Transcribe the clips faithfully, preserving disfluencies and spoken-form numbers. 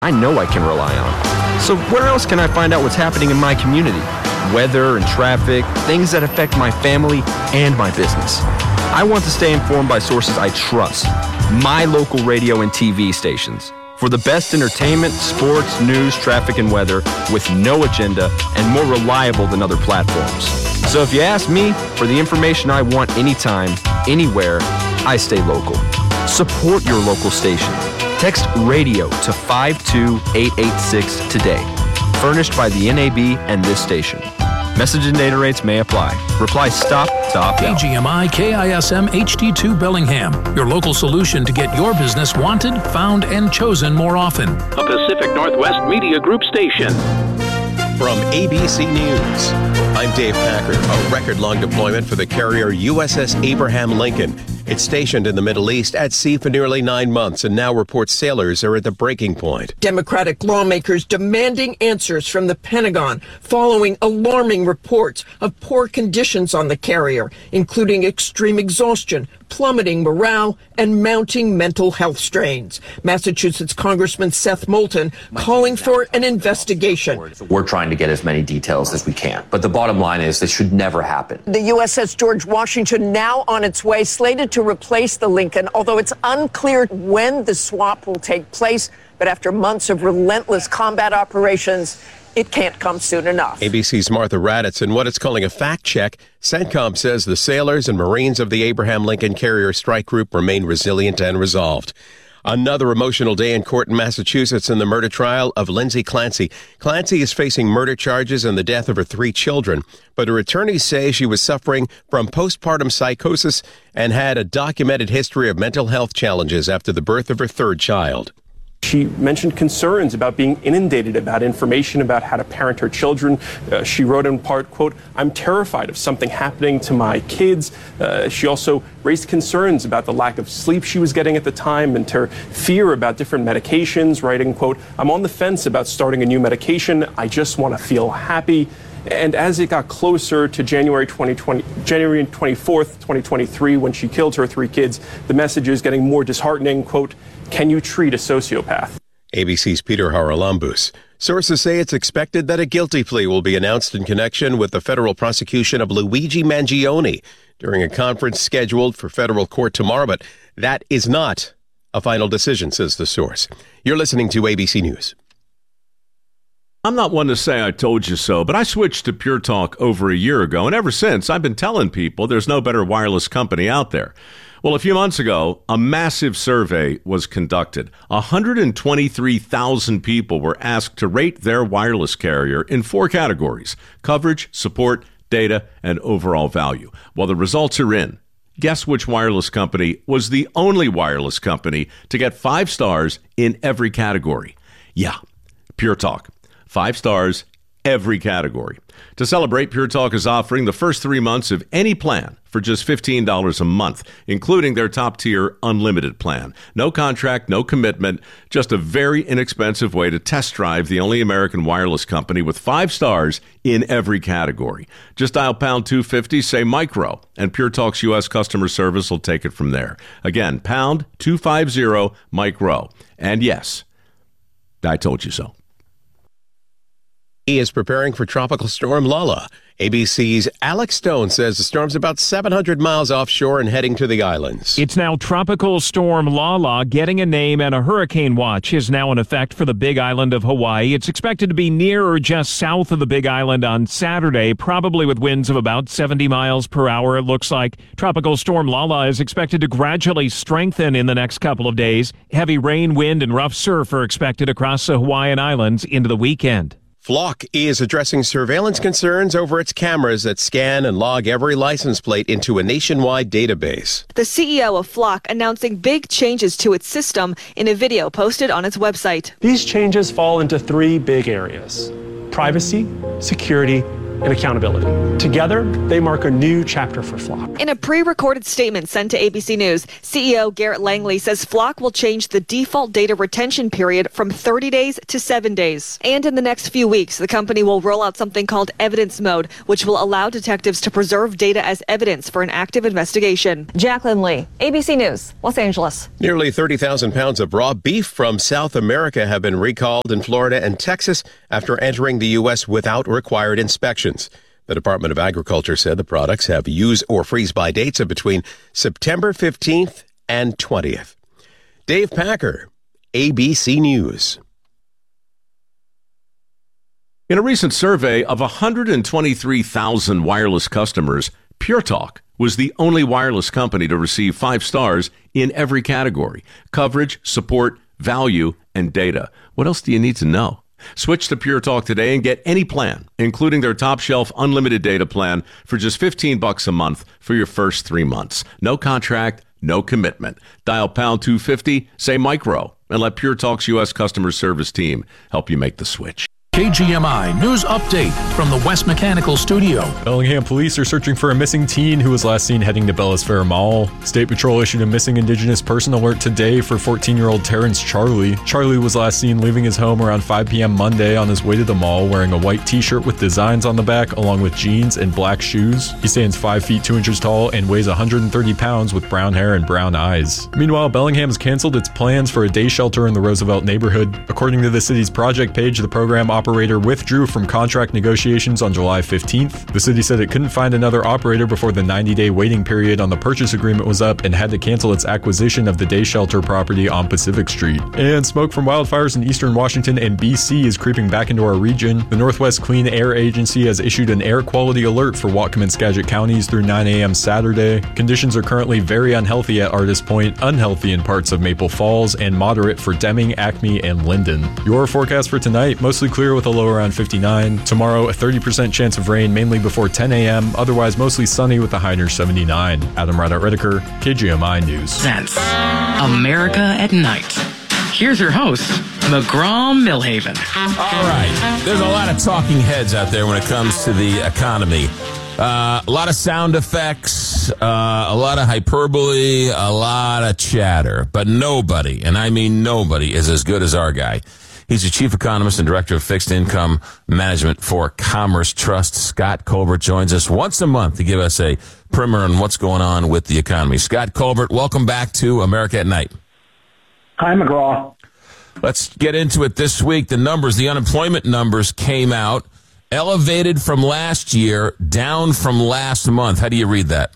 I know I can rely on. So where else can I find out what's happening in my community? Weather and traffic, things that affect my family and my business. I want to stay informed by sources I trust. My local radio and T V stations. For the best entertainment, sports, news, traffic, and weather with no agenda and more reliable than other platforms. So if you ask me for the information I want anytime, anywhere, I stay local. Support your local station. Text radio to five two eight eight six today. Furnished by the N A B and this station. Message and data rates may apply. Reply STOP to opt out. A G M I K I S M H D two Bellingham, your local solution to get your business wanted, found, and chosen more often. A Pacific Northwest Media Group station. From A B C News, I'm Dave Packard. A record-long deployment for the carrier U S S Abraham Lincoln. It's stationed in the Middle East at sea for nearly nine months and now reports sailors are at the breaking point. Democratic lawmakers demanding answers from the Pentagon following alarming reports of poor conditions on the carrier, including extreme exhaustion, plummeting morale, and mounting mental health strains. Massachusetts Congressman Seth Moulton calling for an investigation. We're trying to get as many details as we can, but the bottom line is this should never happen. The U S S George Washington now on its way, slated to replace the Lincoln, although it's unclear when the swap will take place. But after months of relentless combat operations, it can't come soon enough. A B C's Martha Raddatz in what it's calling a fact check. CENTCOM says the sailors and Marines of the Abraham Lincoln Carrier Strike Group remain resilient and resolved. Another emotional day in court in Massachusetts in the murder trial of Lindsay Clancy. Clancy is facing murder charges and the death of her three children, but her attorneys say she was suffering from postpartum psychosis and had a documented history of mental health challenges after the birth of her third child. She mentioned concerns about being inundated about information about how to parent her children. Uh, she wrote in part, quote, "I'm terrified of something happening to my kids." Uh, she also raised concerns about the lack of sleep she was getting at the time and her fear about different medications, writing, quote, "I'm on the fence about starting a new medication. I just want to feel happy." And as it got closer to January twenty twenty, January twenty-fourth, twenty twenty-three, when she killed her three kids, the message is getting more disheartening, quote, "Can you treat a sociopath?" A B C's Peter Haralambous. Sources say it's expected that a guilty plea will be announced in connection with the federal prosecution of Luigi Mangione during a conference scheduled for federal court tomorrow, but that is not a final decision, says the source. You're listening to A B C News. I'm not one to say I told you so, but I switched to Pure Talk over a year ago, and ever since, I've been telling people there's no better wireless company out there. Well, a few months ago, a massive survey was conducted. one hundred twenty-three thousand people were asked to rate their wireless carrier in four categories: coverage, support, data, and overall value. Well, the results are in. Guess which wireless company was the only wireless company to get five stars in every category? Yeah, Pure Talk. Five stars, every category. To celebrate, Pure Talk is offering the first three months of any plan for just fifteen dollars a month, including their top-tier unlimited plan. No contract, no commitment, just a very inexpensive way to test drive the only American wireless company with five stars in every category. Just dial pound two fifty, say micro, and Pure Talk's U S customer service will take it from there. Again, pound two fifty, micro. And yes, I told you so. He is preparing for Tropical Storm Lala. A B C's Alex Stone says the storm's about seven hundred miles offshore and heading to the islands. It's now Tropical Storm Lala getting a name, and a hurricane watch is now in effect for the Big Island of Hawaii. It's expected to be near or just south of the Big Island on Saturday, probably with winds of about seventy miles per hour, it looks like. Tropical Storm Lala is expected to gradually strengthen in the next couple of days. Heavy rain, wind, and rough surf are expected across the Hawaiian Islands into the weekend. Flock is addressing surveillance concerns over its cameras that scan and log every license plate into a nationwide database. The C E O of Flock announcing big changes to its system in a video posted on its website. These changes fall into three big areas: privacy, security, and accountability. Together, they mark a new chapter for Flock. In a pre-recorded statement sent to A B C News, C E O Garrett Langley says Flock will change the default data retention period from thirty days to seven days. And in the next few weeks, the company will roll out something called Evidence Mode, which will allow detectives to preserve data as evidence for an active investigation. Jacqueline Lee, A B C News, Los Angeles. Nearly thirty thousand pounds of raw beef from South America have been recalled in Florida and Texas after entering the U S without required inspections. The Department of Agriculture said the products have use or freeze-by dates of between September fifteenth and twentieth. Dave Packer, A B C News. In a recent survey of one hundred twenty-three thousand wireless customers, Pure Talk was the only wireless company to receive five stars in every category: coverage, support, value, and data. What else do you need to know? Switch to Pure Talk today and get any plan, including their top shelf unlimited data plan, for just fifteen bucks a month for your first three months. No contract, no commitment. Dial pound two fifty, say micro, and let Pure Talk's U S customer service team help you make the switch. K G M I News Update from the West Mechanical Studio. Bellingham police are searching for a missing teen who was last seen heading to Bellis Fair Mall. State Patrol issued a missing Indigenous person alert today for fourteen-year-old Terrence Charlie. Charlie was last seen leaving his home around five p.m. Monday on his way to the mall wearing a white t-shirt with designs on the back along with jeans and black shoes. He stands five feet two inches tall and weighs one hundred thirty pounds with brown hair and brown eyes. Meanwhile, Bellingham has canceled its plans for a day shelter in the Roosevelt neighborhood. According to the city's project page, the program operator withdrew from contract negotiations on July fifteenth. The city said it couldn't find another operator before the ninety-day waiting period on the purchase agreement was up and had to cancel its acquisition of the day shelter property on Pacific Street. And smoke from wildfires in eastern Washington and B C is creeping back into our region. The Northwest Clean Air Agency has issued an air quality alert for Whatcom and Skagit counties through nine a.m. Saturday. Conditions are currently very unhealthy at Artist Point, unhealthy in parts of Maple Falls, and moderate for Deming, Acme, and Linden. Your forecast for tonight, mostly clear with a low around fifty-nine. Tomorrow, a thirty percent chance of rain, mainly before ten a.m. Otherwise, mostly sunny with a high near seventy-nine. Adam Ryder-Redeker, K G M I News. Sense. America at Night. Here's your host, McGraw Millhaven. All right. There's a lot of talking heads out there when it comes to the economy. Uh, a lot of sound effects, uh, a lot of hyperbole, a lot of chatter. But nobody, and I mean nobody, is as good as our guy. He's the chief economist and director of fixed income management for Commerce Trust. Scott Colbert joins us once a month to give us a primer on what's going on with the economy. Scott Colbert, welcome back to America at Night. Hi, McGraw. Let's get into it this week. The numbers, the unemployment numbers came out, elevated from last year, down from last month. How do you read that?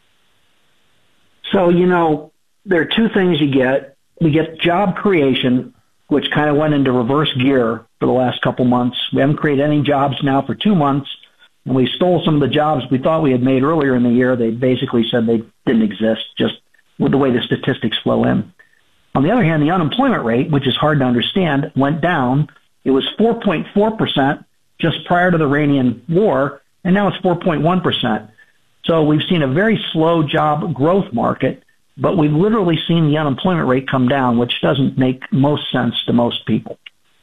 So, you know, there are two things you get. We get job creation, which kind of went into reverse gear for the last couple months. We haven't created any jobs now for two months, and we stole some of the jobs we thought we had made earlier in the year. They basically said they didn't exist, just with the way the statistics flow in. On the other hand, the unemployment rate, which is hard to understand, went down. It was four point four percent just prior to the Iranian war, and now it's four point one percent. So we've seen a very slow job growth market, but we've literally seen the unemployment rate come down, which doesn't make most sense to most people.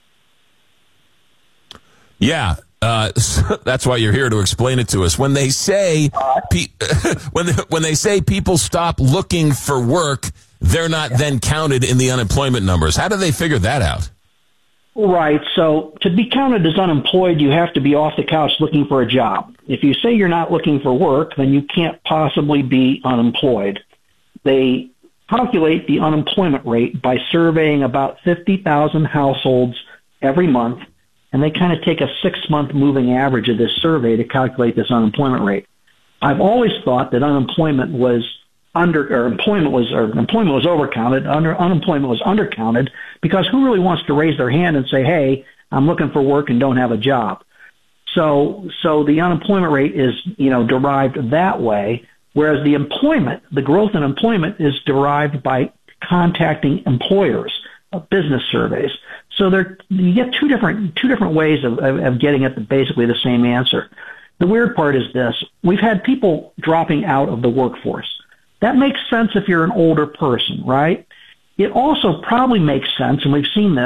Yeah, uh, that's why you're here to explain it to us. When they say pe- when they, when they say people stop looking for work, they're not then counted in the unemployment numbers. How do they figure that out? Right. So to be counted as unemployed, you have to be off the couch looking for a job. If you say you're not looking for work, then you can't possibly be unemployed. They calculate the unemployment rate by surveying about fifty thousand households every month, and they kind of take a six-month moving average of this survey to calculate this unemployment rate. I've always thought that unemployment was under, or employment was, or employment was overcounted, under, unemployment was undercounted, because who really wants to raise their hand and say, hey, I'm looking for work and don't have a job? So, so the unemployment rate is, you know, derived that way. Whereas the employment, the growth in employment is derived by contacting employers, uh, business surveys. So there, you get two different two different ways of, of, of getting at the, basically the same answer. The weird part is this. We've had people dropping out of the workforce. That makes sense if you're an older person, right? It also probably makes sense, and we've seen this,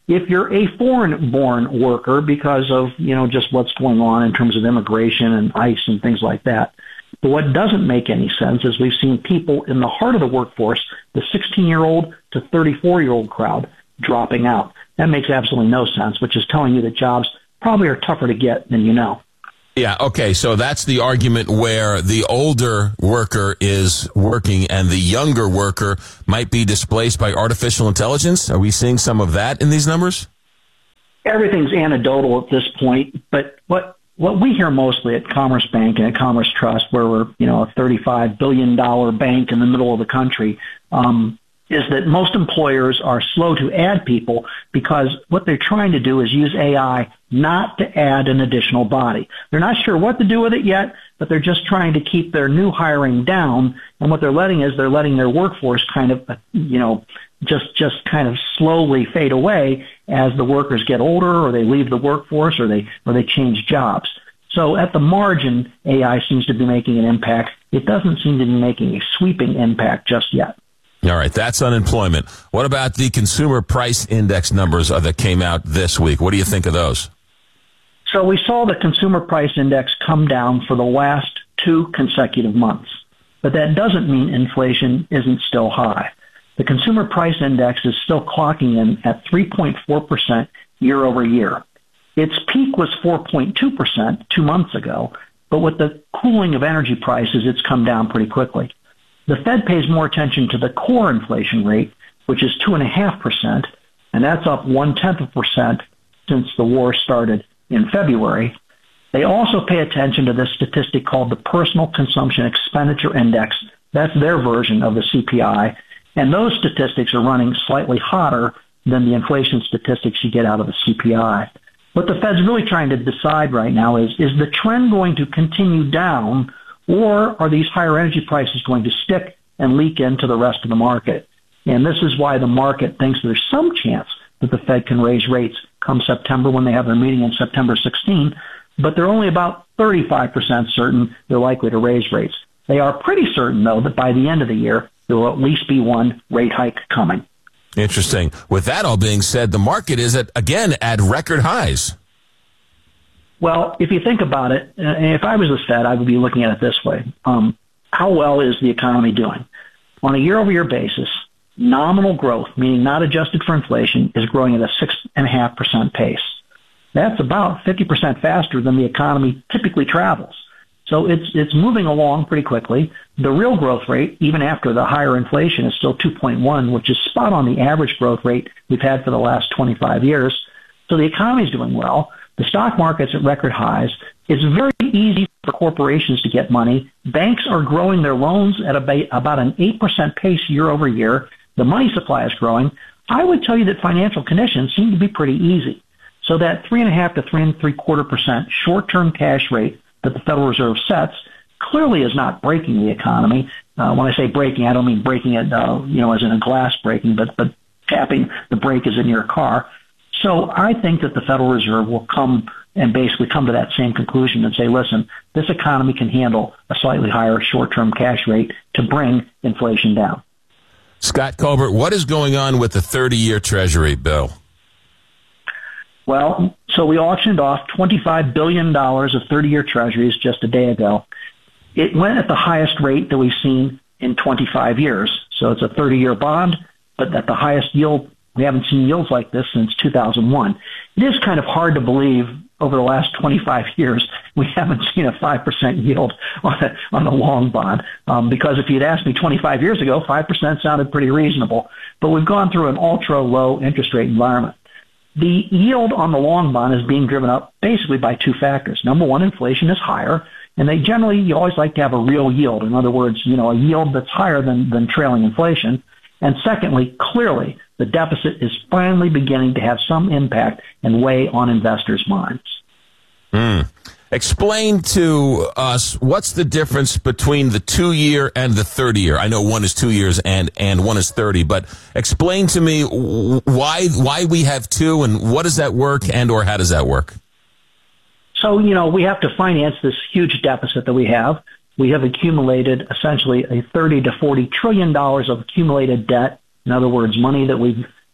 If you're a foreign-born worker because of, you know, just what's going on in terms of immigration and ICE and things like that. But what doesn't make any sense is we've seen people in the heart of the workforce, the sixteen-year-old to thirty-four-year-old crowd, dropping out. That makes absolutely no sense, which is telling you that jobs probably are tougher to get than you know. Yeah, okay, so that's the argument where the older worker is working and the younger worker might be displaced by artificial intelligence. Are we seeing some of that in these numbers? Everything's anecdotal at this point, but what what we hear mostly at Commerce Bank and at Commerce Trust, where we're, you know, a thirty-five billion dollars bank in the middle of the country, um, is that most employers are slow to add people because what they're trying to do is use A I not to add an additional body. They're not sure what to do with it yet, but they're just trying to keep their new hiring down. And what they're letting is they're letting their workforce kind of, you know, just just kind of slowly fade away as the workers get older or they leave the workforce or they or they change jobs. So at the margin, A I seems to be making an impact. It doesn't seem to be making a sweeping impact just yet. All right, that's unemployment. What about the consumer price index numbers that came out this week? What do you think of those? So we saw the consumer price index come down for the last two consecutive months, but that doesn't mean inflation isn't still high. The consumer price index is still clocking in at three point four percent year over year. Its peak was four point two percent two months ago, but with the cooling of energy prices, it's come down pretty quickly. The Fed pays more attention to the core inflation rate, which is two point five percent, and that's up one-tenth of a percent since the war started in February. They also pay attention to this statistic called the Personal Consumption Expenditure Index. That's their version of the C P I, and those statistics are running slightly hotter than the inflation statistics you get out of the C P I. What the Fed's really trying to decide right now is, is the trend going to continue down, or are these higher energy prices going to stick and leak into the rest of the market? And this is why the market thinks there's some chance that the Fed can raise rates come September when they have their meeting on September sixteenth, but they're only about thirty-five percent certain they're likely to raise rates. They are pretty certain, though, that by the end of the year, there will at least be one rate hike coming. Interesting. With that all being said, the market is, at again, at record highs. Well, if you think about it, if I was the Fed, I would be looking at it this way. Um, how well is the economy doing? On a year-over-year basis, nominal growth, meaning not adjusted for inflation, is growing at a six point five percent pace. That's about fifty percent faster than the economy typically travels. So it's it's moving along pretty quickly. The real growth rate, even after the higher inflation, is still two point one, which is spot on the average growth rate we've had for the last twenty-five years. So the economy is doing well. The stock market's at record highs. It's very easy for corporations to get money. Banks are growing their loans at about an eight percent pace year over year. The money supply is growing. I would tell you that financial conditions seem to be pretty easy. So that three and a half to three and three quarter percent short-term cash rate that the Federal Reserve sets clearly is not breaking the economy. Uh, when I say breaking, I don't mean breaking it, uh, you know, as in a glass breaking, but but tapping the brake as in your car. So I think that the Federal Reserve will come and basically come to that same conclusion and say, listen, this economy can handle a slightly higher short-term cash rate to bring inflation down. Scott Colbert, what is going on with the thirty-year Treasury bill? Well, so we auctioned off twenty-five billion dollars of thirty-year Treasuries just a day ago. It went at the highest rate that we've seen in twenty-five years. So it's a thirty-year bond, but at the highest yield. We haven't seen yields like this since two thousand one. It is kind of hard to believe over the last twenty-five years we haven't seen a five percent yield on a, on a long bond, um, because if you'd asked me twenty-five years ago, five percent sounded pretty reasonable. But we've gone through an ultra-low interest rate environment. The yield on the long bond is being driven up basically by two factors. Number one, inflation is higher, and they generally, you always like to have a real yield. In other words, you know, a yield that's higher than, than trailing inflation. And secondly, clearly, the deficit is finally beginning to have some impact and weigh on investors' minds. Mm. Explain to us what's the difference between the two-year and the thirty-year. I know one is two years and, and one is thirty, but explain to me why why we have two and what does that work and or how does that work? So, you know, we have to finance this huge deficit that we have. We have accumulated essentially a thirty to forty trillion dollars of accumulated debt. In other words, money that we've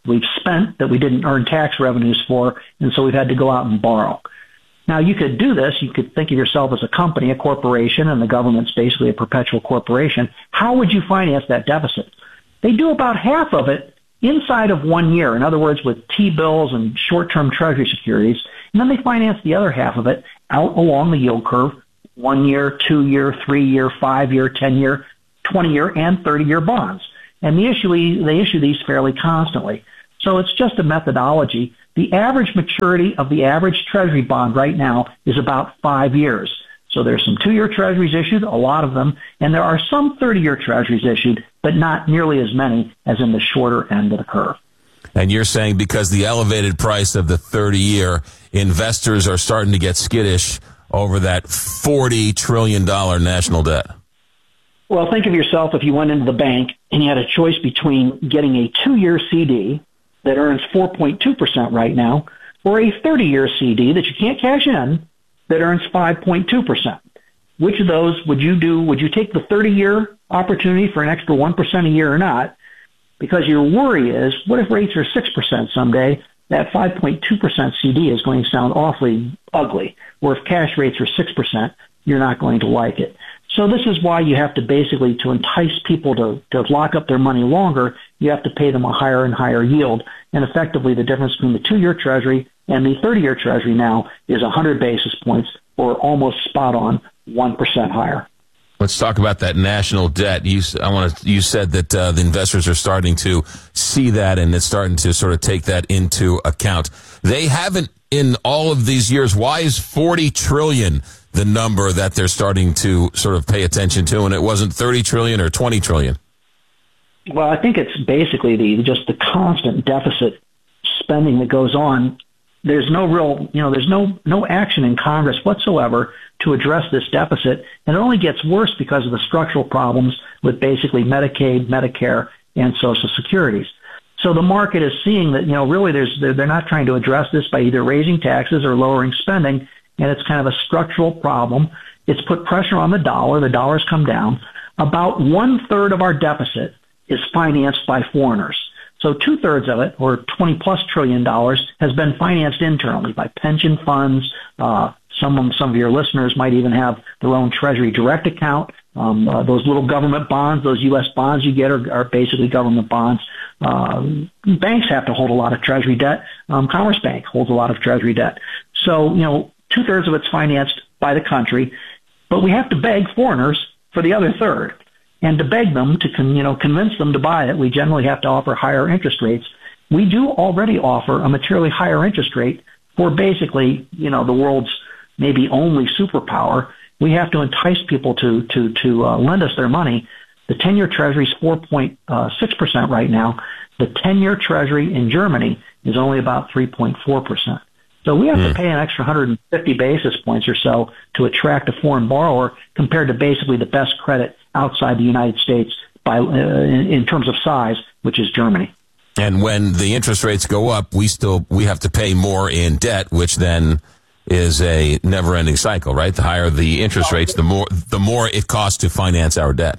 we've spent that we didn't earn tax revenues for, and so we've had to go out and borrow. Now, you could do this. You could think of yourself as a company, a corporation, and the government's basically a perpetual corporation. How would you finance that deficit? They do about half of it inside of one year. In other words, with T-bills and short-term Treasury securities. And then they finance the other half of it out along the yield curve, one year, two year, three year, five year, ten year, twenty year, and thirty year bonds. And they issue, they issue these fairly constantly. So it's just a methodology. The average maturity of the average Treasury bond right now is about five years. So there's some two-year Treasuries issued, a lot of them, and there are some thirty-year Treasuries issued, but not nearly as many as in the shorter end of the curve. And you're saying because the elevated price of the thirty-year, investors are starting to get skittish over that forty trillion dollars national debt. Well, think of yourself if you went into the bank and you had a choice between getting a two-year C D that earns four point two percent right now or a thirty-year C D that you can't cash in that earns five point two percent. Which of those would you do? Would you take the thirty-year opportunity for an extra one percent a year or not? Because your worry is, what if rates are six percent someday? That five point two percent C D is going to sound awfully ugly. Or if cash rates are six percent, you're not going to like it. So this is why you have to basically, to entice people to, to lock up their money longer, you have to pay them a higher and higher yield. And effectively, the difference between the two-year Treasury and the thirty-year Treasury now is one hundred basis points, or almost spot on one percent higher. Let's talk about that national debt. You, I want to, you said that uh, the investors are starting to see that, and it's starting to sort of take that into account. They haven't in all of these years. Why is forty trillion dollars the number that they're starting to sort of pay attention to, and it wasn't thirty trillion dollars or twenty trillion dollars? Well, I think it's basically the just the constant deficit spending that goes on. There's no real, you know, there's no no action in Congress whatsoever to address this deficit, and it only gets worse because of the structural problems with basically Medicaid, Medicare, and Social Securities. So the market is seeing that, you know, really there's they're, they're not trying to address this by either raising taxes or lowering spending, and it's kind of a structural problem. It's put pressure on the dollar. The dollar's come down. About one-third of our deficit is financed by foreigners. So two-thirds of it, or twenty-plus trillion dollars, has been financed internally by pension funds. Uh, some of, some of your listeners might even have their own Treasury Direct account. Um, uh, those little government bonds, those U S bonds you get are, are basically government bonds. Uh, banks have to hold a lot of Treasury debt. Um, Commerce Bank holds a lot of Treasury debt. So, you know, two-thirds of it's financed by the country, but we have to beg foreigners for the other third. And to beg them, to con, you know, convince them to buy it, we generally have to offer higher interest rates. We do already offer a materially higher interest rate for basically, you know, the world's maybe only superpower. We have to entice people to to to uh, lend us their money. The ten-year Treasury is four point six percent right now. The ten-year Treasury in Germany is only about three point four percent. So we have mm. to pay an extra one hundred fifty basis points or so to attract a foreign borrower compared to basically the best credit outside the United States by uh, in, in terms of size, which is Germany. And when the interest rates go up, we still we have to pay more in debt, which then is a never-ending cycle, right? The higher the interest rates, the more the more it costs to finance our debt.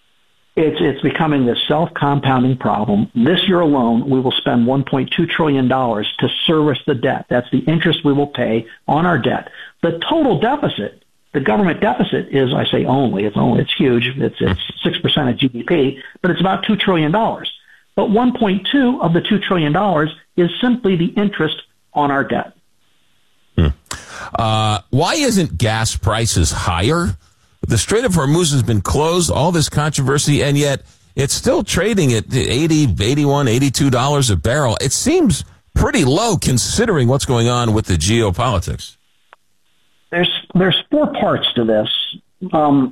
It's it's becoming this self-compounding problem. This year alone, we will spend one point two trillion dollars to service the debt. That's the interest we will pay on our debt. The total deficit, the government deficit is, I say only, it's only, it's huge. It's it's six percent of G D P, but it's about two trillion dollars. But one point two of the two trillion dollars is simply the interest on our debt. Hmm. Uh, why isn't gas prices higher? The Strait of Hormuz has been closed, all this controversy, and yet it's still trading at eighty, eighty-one, eighty-two dollars a barrel. It seems pretty low considering what's going on with the geopolitics. There's there's four parts to this. Um,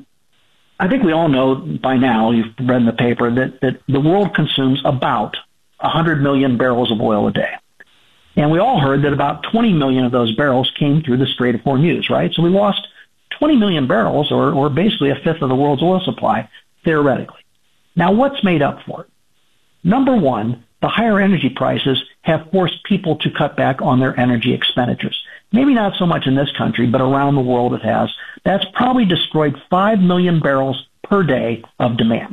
I think we all know by now, you've read in the paper, that, that the world consumes about one hundred million barrels of oil a day. And we all heard that about twenty million of those barrels came through the Strait of Hormuz, right? So we lost twenty million barrels, or, or basically a fifth of the world's oil supply, theoretically. Now, what's made up for it? Number one, the higher energy prices have forced people to cut back on their energy expenditures. Maybe not so much in this country, but around the world it has. That's probably destroyed five million barrels per day of demand.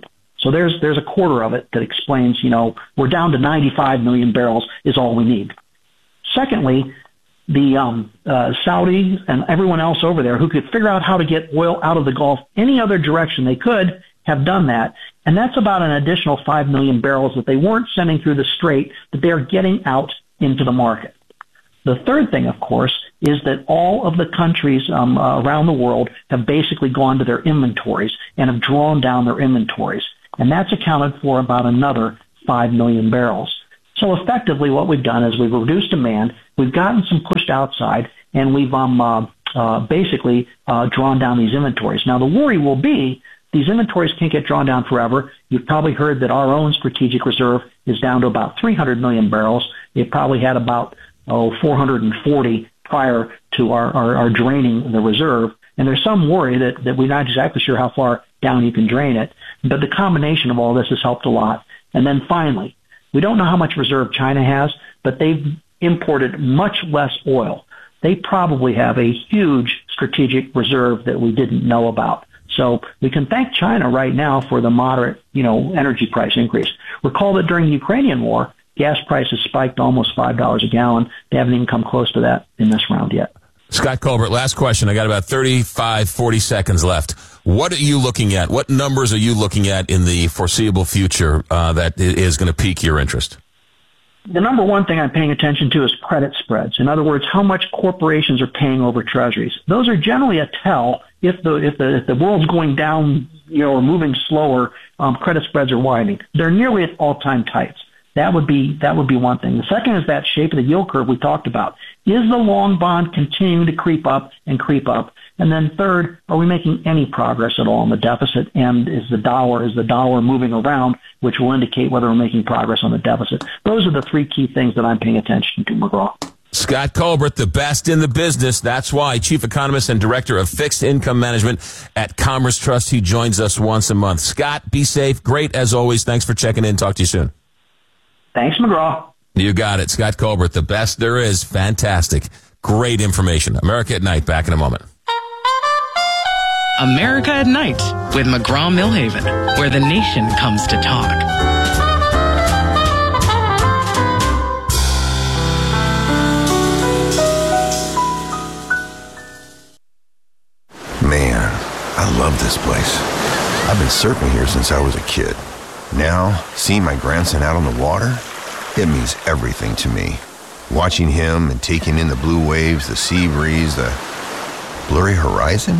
So there's there's a quarter of it that explains, you know, we're down to ninety-five million barrels is all we need. Secondly, the um, uh, Saudis and everyone else over there who could figure out how to get oil out of the Gulf any other direction they could have done that. And that's about an additional five million barrels that they weren't sending through the Strait that they're getting out into the market. The third thing, of course, is that all of the countries um, uh, around the world have basically gone to their inventories and have drawn down their inventories. And that's accounted for about another five million barrels. So effectively what we've done is we've reduced demand, we've gotten some pushed outside, and we've um, uh, uh, basically uh, drawn down these inventories. Now the worry will be these inventories can't get drawn down forever. You've probably heard that our own strategic reserve is down to about three hundred million barrels. It probably had about oh, four hundred forty prior to our, our, our draining the reserve. And there's some worry that, that we're not exactly sure how far down you can drain it. But the combination of all this has helped a lot. And then finally, we don't know how much reserve China has, but they've imported much less oil. They probably have a huge strategic reserve that we didn't know about. So we can thank China right now for the moderate, you know, energy price increase. Recall that during the Ukrainian war, gas prices spiked almost five dollars a gallon. They haven't even come close to that in this round yet. Scott Colbert, last question. I got about thirty-five, forty seconds left. What are you looking at? What numbers are you looking at in the foreseeable future uh, that is going to pique your interest? The number one thing I'm paying attention to is credit spreads. In other words, how much corporations are paying over treasuries. Those are generally a tell if the if the if the world's going down, you know, or moving slower. Um, credit spreads are widening. They're nearly at all-time tights. That would be that would be one thing. The second is that shape of the yield curve we talked about. Is the long bond continuing to creep up and creep up? And then third, are we making any progress at all on the deficit? And is the dollar is the dollar moving around, which will indicate whether we're making progress on the deficit? Those are the three key things that I'm paying attention to, McGraw. Scott Colbert, the best in the business. That's why Chief Economist and Director of Fixed Income Management at Commerce Trust. He joins us once a month. Scott, be safe. Great as always. Thanks for checking in. Talk to you soon. Thanks, McGraw. You got it. Scott Colbert, the best there is. Fantastic. Great information. America at Night. Back in a moment. America at Night with McGraw-Milhaven, where the nation comes to talk. Man, I love this place. I've been surfing here since I was a kid. Now, seeing my grandson out on the water, it means everything to me. Watching him and taking in the blue waves, the sea breeze, the blurry horizon.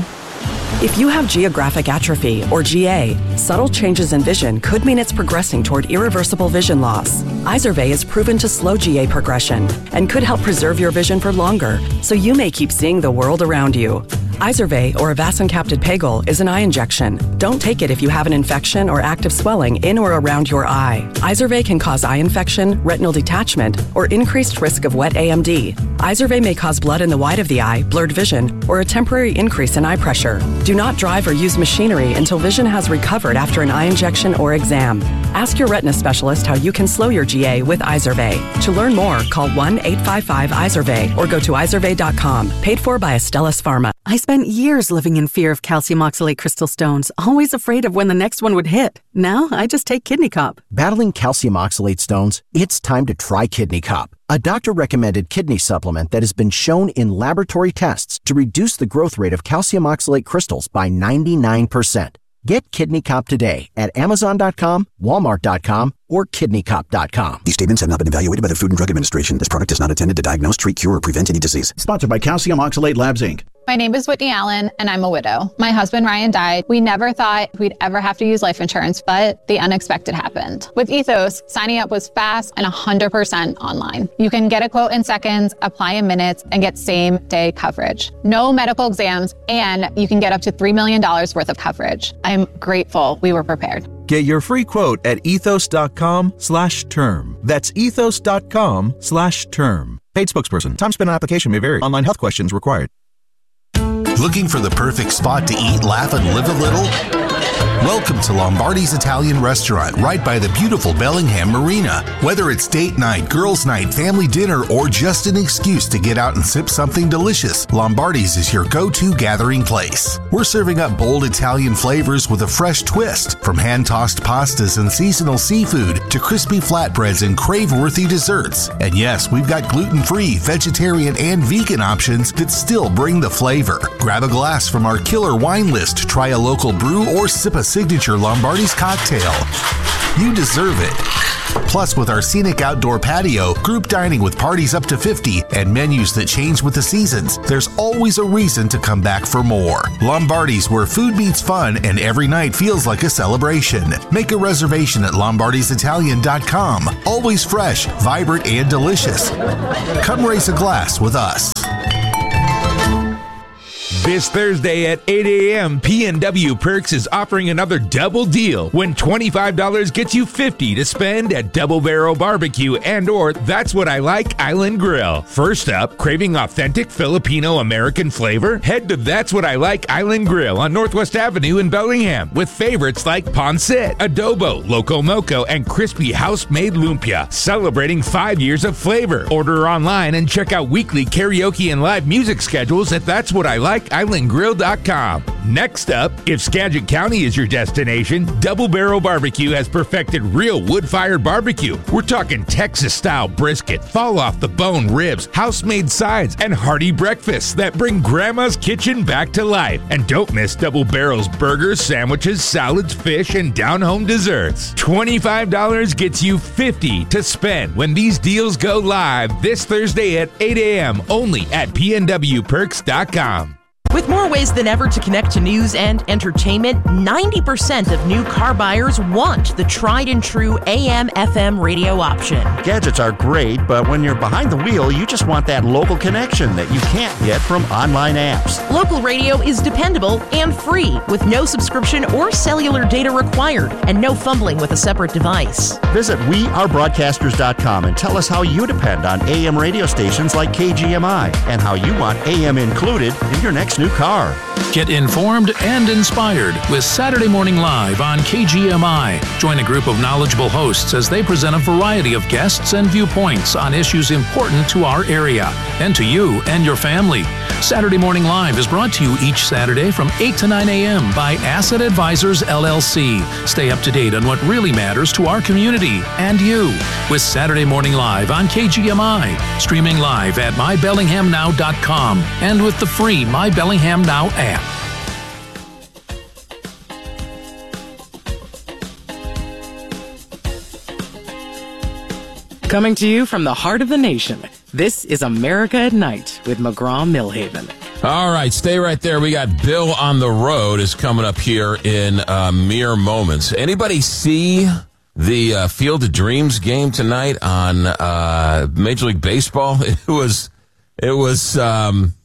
If you have geographic atrophy, or G A, subtle changes in vision could mean it's progressing toward irreversible vision loss. Izervay is proven to slow G A progression and could help preserve your vision for longer, so you may keep seeing the world around you. Izervay, or avacincaptad pegol, is an eye injection. Don't take it if you have an infection or active swelling in or around your eye. Izervay can cause eye infection, retinal detachment, or increased risk of wet A M D. Izervay may cause blood in the white of the eye, blurred vision, or a temporary increase in eye pressure. Do not drive or use machinery until vision has recovered after an eye injection or exam. Ask your retina specialist how you can slow your G A with Izervay. To learn more, call one eight five five Izervay or go to izervay dot com. Paid for by Astellas Pharma. I spent years living in fear of calcium oxalate crystal stones, always afraid of when the next one would hit. Now, I just take Kidney Cup. Battling calcium oxalate stones? It's time to try Kidney Cup, a doctor-recommended kidney supplement that has been shown in laboratory tests to reduce the growth rate of calcium oxalate crystals by ninety-nine percent. Get Kidney Cup today at amazon dot com, walmart dot com, or kidney cup dot com. These statements have not been evaluated by the Food and Drug Administration. This product is not intended to diagnose, treat, cure, or prevent any disease. Sponsored by Calcium Oxalate Labs, Incorporated. My name is Whitney Allen, and I'm a widow. My husband, Ryan, died. We never thought we'd ever have to use life insurance, but the unexpected happened. With Ethos, signing up was fast and one hundred percent online. You can get a quote in seconds, apply in minutes, and get same-day coverage. No medical exams, and you can get up to three million dollars worth of coverage. I'm grateful we were prepared. Get your free quote at ethos dot com slash term. That's ethos dot com slash term. Paid spokesperson. Time spent on application may vary. Online health questions required. Looking for the perfect spot to eat, laugh, and live a little? Welcome to Lombardi's Italian Restaurant, right by the beautiful Bellingham Marina. Whether it's date night, girls' night, family dinner, or just an excuse to get out and sip something delicious, Lombardi's is your go-to gathering place. We're serving up bold Italian flavors with a fresh twist, from hand-tossed pastas and seasonal seafood to crispy flatbreads and crave-worthy desserts. And yes, we've got gluten-free, vegetarian, and vegan options that still bring the flavor. Grab a glass from our killer wine list, try a local brew, or sip a signature Lombardi's cocktail. You deserve it. Plus, with our scenic outdoor patio, group dining with parties up to fifty, and menus that change with the seasons, there's always a reason to come back for more. Lombardi's, where food meets fun and every night feels like a celebration. Make a reservation at lombardis italian dot com. Always fresh, vibrant, and delicious. Come raise a glass with us. This Thursday at eight a.m., P and W Perks is offering another double deal when twenty-five dollars gets you fifty dollars to spend at Double Barrel Barbecue and or That's What I Like Island Grill. First up, craving authentic Filipino American flavor? Head to That's What I Like Island Grill on Northwest Avenue in Bellingham with favorites like pancit, adobo, loco moco, and crispy house-made lumpia, celebrating five years of flavor. Order online and check out weekly karaoke and live music schedules at That's What I Like island grill dot com. Next up, if Skagit County is your destination, Double Barrel Barbecue has perfected real wood-fired barbecue. We're talking Texas-style brisket, fall-off-the-bone ribs, house-made sides, and hearty breakfasts that bring Grandma's kitchen back to life. And don't miss Double Barrel's burgers, sandwiches, salads, fish, and down-home desserts. twenty-five dollars gets you fifty dollars to spend when these deals go live this Thursday at eight a.m. only at P N W perks dot com. With more ways than ever to connect to news and entertainment, ninety percent of new car buyers want the tried and true A M F M radio option. Gadgets are great, but when you're behind the wheel, you just want that local connection that you can't get from online apps. Local radio is dependable and free, with no subscription or cellular data required, and no fumbling with a separate device. Visit we are broadcasters dot com and tell us how you depend on A M radio stations like K G M I and how you want A M included in your next new car. Get informed and inspired with Saturday Morning Live on K G M I. Join a group of knowledgeable hosts as they present a variety of guests and viewpoints on issues important to our area and to you and your family. Saturday Morning Live is brought to you each Saturday from eight to nine a.m. by Asset Advisors, L L C. Stay up to date on what really matters to our community and you with Saturday Morning Live on K G M I. Streaming live at my bellingham now dot com and with the free My Bellingham Now app. Coming to you from the heart of the nation, this is America at Night with McGraw-Millhaven. All right, stay right there. We got Bill on the Road is coming up here in uh, mere moments. Anybody see the uh, Field of Dreams game tonight on uh, Major League Baseball? It was, it was, um,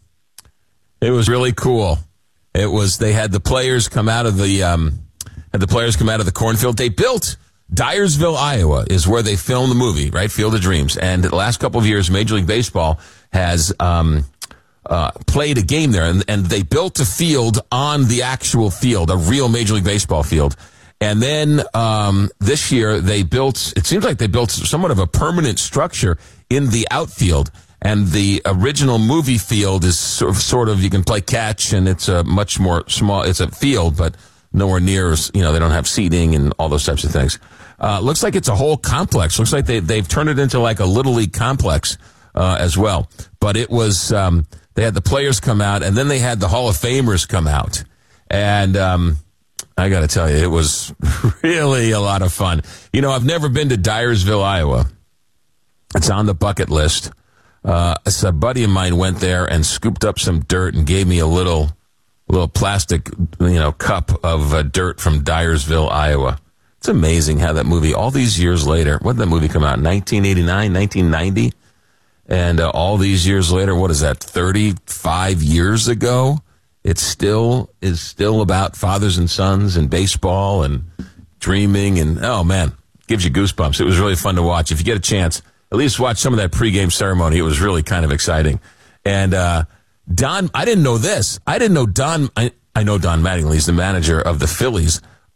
it was really cool. It was. They had the players come out of the um, had the players come out of the cornfield. They built Dyersville, Iowa, is where they filmed the movie, right? Field of Dreams. And the last couple of years, Major League Baseball has um, uh, played a game there, and, and they built a field on the actual field, a real Major League Baseball field. And then um, this year, they built. It seems like they built somewhat of a permanent structure in the outfield. And the original movie field is sort of, sort of, you can play catch, and it's a much more small, it's a field, but nowhere near, you know, they don't have seating and all those types of things. Uh, looks like it's a whole complex. Looks like they, they've turned it into like a Little League complex uh, as well. But it was, um, they had the players come out, and then they had the Hall of Famers come out. And um, I got to tell you, it was really a lot of fun. You know, I've never been to Dyersville, Iowa. It's on the bucket list. Uh, a buddy of mine went there and scooped up some dirt and gave me a little, little plastic, you know, cup of uh, dirt from Dyersville, Iowa. It's amazing how that movie, all these years later, when did that movie come out? nineteen eighty-nine, nineteen ninety? And uh, all these years later, what is that, thirty-five years ago? It still is still about fathers and sons and baseball and dreaming. And, oh, man, gives you goosebumps. It was really fun to watch. If you get a chance, at least watch some of that pregame ceremony. It was really kind of exciting. And uh, Don, I didn't know this. I didn't know Don. I, I know Don Mattingly. He's the manager of the Phillies.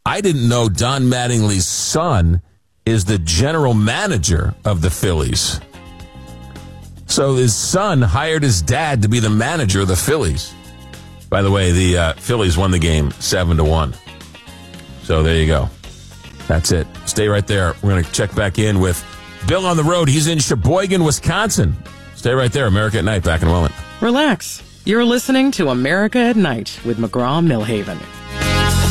I didn't know Don Mattingly's son is the general manager of the Phillies. So his son hired his dad to be the manager of the Phillies. By the way, the uh, Phillies won the game seven to one. So there you go. That's it. Stay right there. We're going to check back in with Bill on the road. He's in Sheboygan, Wisconsin. Stay right there. America at Night. Back in a moment. Relax. You're listening to America at Night with McGraw-Milhaven.